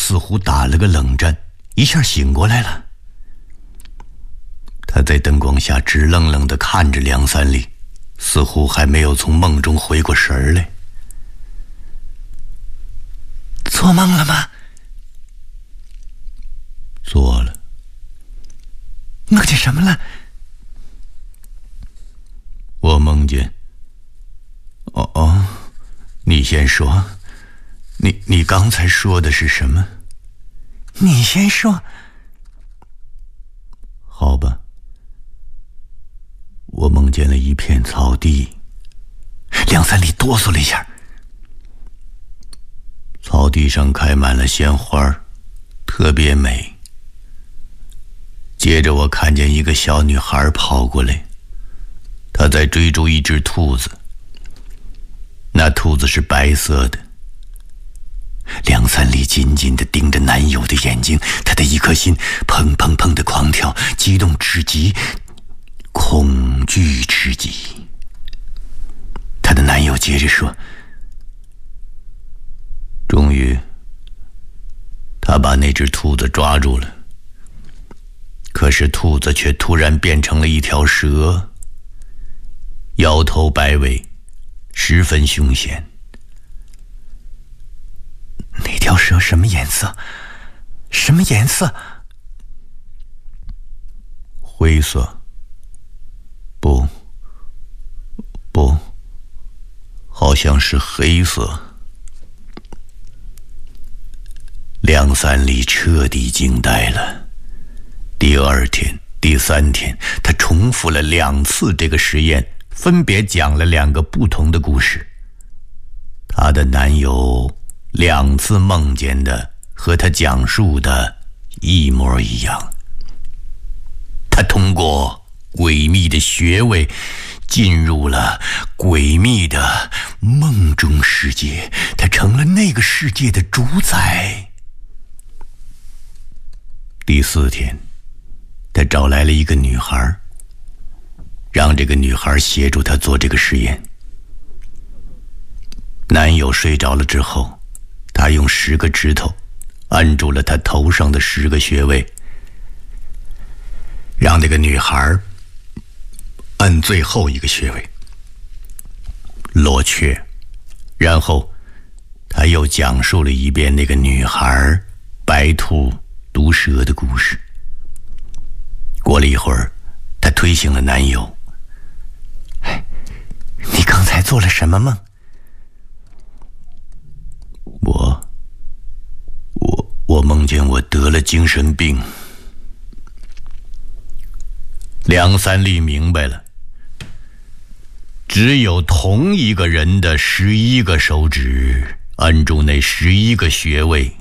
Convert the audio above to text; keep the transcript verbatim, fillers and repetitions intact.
似乎打了个冷战，一下醒过来了。他在灯光下直愣愣地看着梁三立，似乎还没有从梦中回过神儿来。 做梦了吗？ 做了。 梦见什么了？ 我梦见……哦哦，你先说，你你刚才说的是什么？ 你先说。 好吧，我梦见了一片草地。 梁三立哆嗦了一下。 草地上开满了鲜花，特别美。接着我看见一个小女孩跑过来，她在追逐一只兔子，那兔子是白色的。 梁三立紧紧地盯着男友的眼睛，他的一颗心砰砰砰地狂跳，激动至极，恐惧至极。他的男友接着说： 终于他把那只兔子抓住了，可是兔子却突然变成了一条蛇，摇头摆尾，十分凶险。 那条蛇什么颜色？什么颜色？ 灰色。不不好像是黑色。梁三立彻底惊呆了。第二天第三天，他重复了两次这个实验，分别讲了两个不同的故事。她的男友两次梦见的和他讲述的一模一样。他通过诡秘的穴位进入了诡秘的梦中世界，他成了那个世界的主宰。第四天，他找来了一个女孩，让这个女孩协助他做这个实验。男友睡着了之后，他用十个指头按住了他头上的十个穴位，让那个女孩按最后一个穴位落雀，然后他又讲述了一遍那个女孩白兔毒蛇的故事。过了一会儿，他推醒了男友。 哎，你刚才做了什么梦？ 我我我梦见我得了精神病。梁三立明白了，只有同一个人的十一个手指按住那十一个穴位，